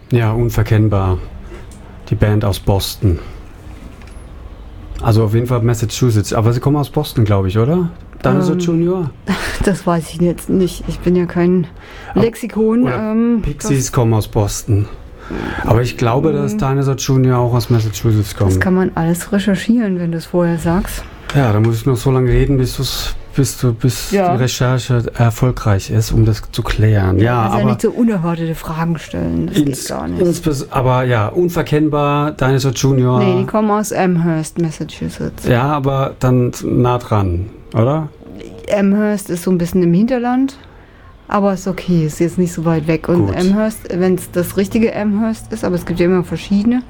Ja, unverkennbar. Die Band aus Boston. Also auf jeden Fall Massachusetts. Aber sie kommen aus Boston, glaube ich, oder? Dinosaur Junior? Das weiß ich jetzt nicht. Ich bin ja kein Lexikon. Pixies kommen aus Boston. Aber ich glaube, dass Dinosaur Junior auch aus Massachusetts kommt. Das kann man alles recherchieren, wenn du es vorher sagst. Ja, da muss ich noch so lange reden, bis die Recherche erfolgreich ist, um das zu klären. Ja, also aber nicht so unerwartete Fragen stellen, das geht gar nicht. Aber ja, unverkennbar, Dinosaur Junior. Nee, die kommen aus Amherst, Massachusetts. Ja, aber dann nah dran, oder? Amherst ist so ein bisschen im Hinterland, aber ist okay, ist jetzt nicht so weit weg. Und gut. Amherst, wenn es das richtige Amherst ist, aber es gibt ja immer verschiedene,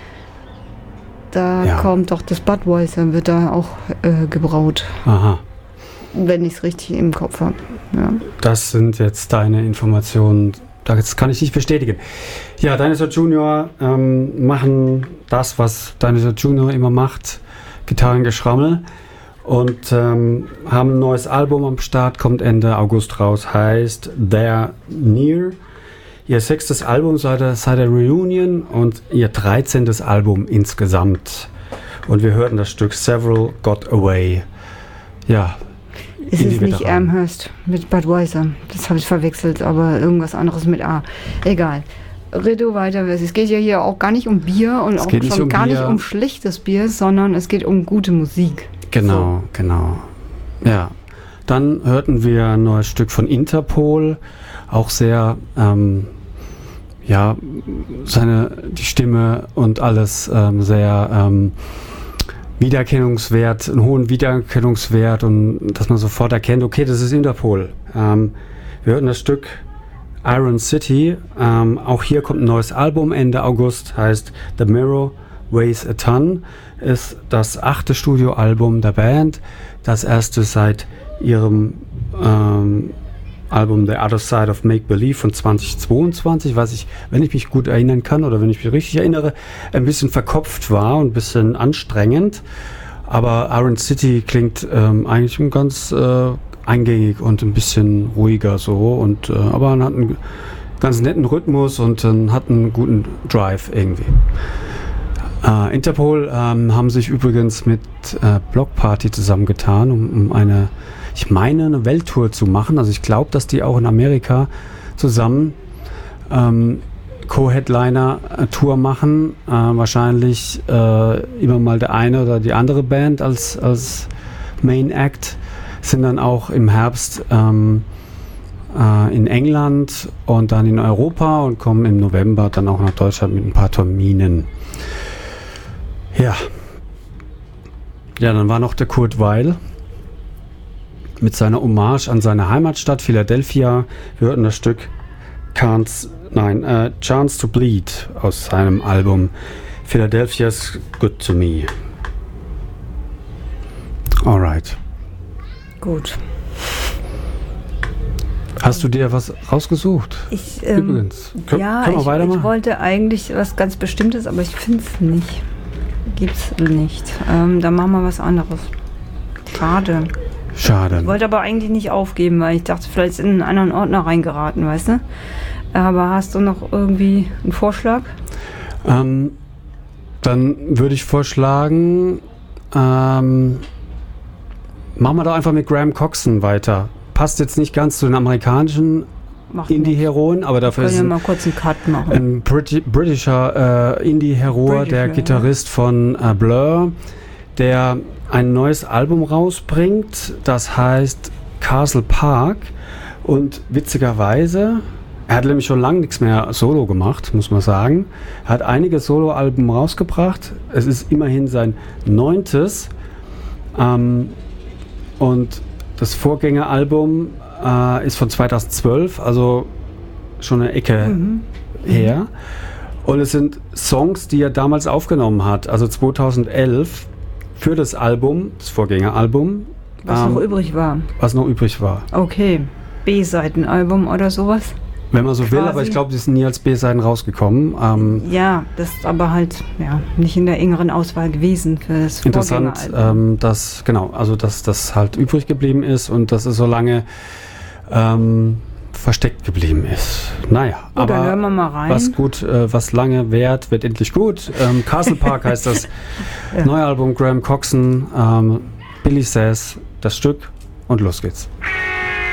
da kommt doch das Budweiser, wird da auch gebraut. Aha. Wenn ich es richtig im Kopf habe. Ja. Das sind jetzt deine Informationen, das kann ich nicht bestätigen. Ja, Dinosaur Junior machen das, was Dinosaur Junior immer macht, Gitarrengeschrammel. Und haben ein neues Album am Start, kommt Ende August raus, heißt They're Near. Ihr 6. Album seit der Reunion und ihr 13. Album insgesamt. Und wir hörten das Stück Several Got Away. Ja. Es ist nicht Amherst mit Budweiser. Das habe ich verwechselt, aber irgendwas anderes mit A. Egal. Redo weiter. Es geht ja hier auch gar nicht um Bier und auch schon gar nicht um schlechtes Bier, sondern es geht um gute Musik. Genau, genau. Ja. Dann hörten wir ein neues Stück von Interpol. Auch sehr, die Stimme und alles sehr Wiedererkennungswert, einen hohen Wiedererkennungswert und dass man sofort erkennt, okay, das ist Interpol. Wir hörten das Stück Iron City. Auch hier kommt ein neues Album Ende August, heißt The Mirror Weighs a Ton. Ist das 8. Studioalbum der Band, das erste seit ihrem Album The Other Side of Make Believe von 2022, was ich, wenn ich mich gut erinnern kann oder wenn ich mich richtig erinnere, ein bisschen verkopft war und ein bisschen anstrengend. Aber Iron City klingt eigentlich ganz eingängig und ein bisschen ruhiger so und aber hat einen ganz netten Rhythmus und hat einen guten Drive irgendwie. Interpol haben sich übrigens mit Block Party zusammengetan, um eine Welttour zu machen. Also ich glaube, dass die auch in Amerika zusammen Co-Headliner-Tour machen. Wahrscheinlich immer mal der eine oder die andere Band als Main Act. Sind dann auch im Herbst in England und dann in Europa und kommen im November dann auch nach Deutschland mit ein paar Terminen. Ja, dann war noch der Kurt Weill mit seiner Hommage an seine Heimatstadt Philadelphia. Wir hörten das Stück Chance to Bleed aus seinem Album Philadelphia's Good to Me. Alright. Gut. Hast du dir was rausgesucht? Übrigens. Können wir weitermachen? Ich wollte eigentlich was ganz Bestimmtes, aber ich finde es nicht. Gibt's nicht. Dann machen wir was anderes. Schade. Ich wollte aber eigentlich nicht aufgeben, weil ich dachte, vielleicht ist in einen anderen Ordner reingeraten, weißt du? Aber hast du noch irgendwie einen Vorschlag? Dann würde ich vorschlagen, machen wir doch einfach mit Graham Coxon weiter. Passt jetzt nicht ganz zu den amerikanischen Indie-Heroen, aber dafür ist mal kurz einen Cut machen. Ein britischer Indie-Hero, der Gitarrist von Blur, der ein neues Album rausbringt, das heißt Castle Park und witzigerweise, er hat nämlich schon lange nichts mehr Solo gemacht, muss man sagen. Er hat einige Solo-Alben rausgebracht, es ist immerhin sein 9. Und das Vorgängeralbum ist von 2012, also schon eine Ecke her. Und es sind Songs, die er damals aufgenommen hat, also 2011 für das Album, das Vorgängeralbum. Was noch übrig war. Was noch übrig war. Okay, B-Seitenalbum oder sowas? Wenn man so will, aber ich glaube, die sind nie als B-Seiten rausgekommen. Ja, das ist aber halt nicht in der engeren Auswahl gewesen für das interessant, dass das halt übrig geblieben ist und das ist so lange versteckt geblieben ist. Naja, aber dann hören wir mal rein. Was lange währt, wird endlich gut. Castle Park heißt das neue Album, Graham Coxon, Billy Says, das Stück und los geht's.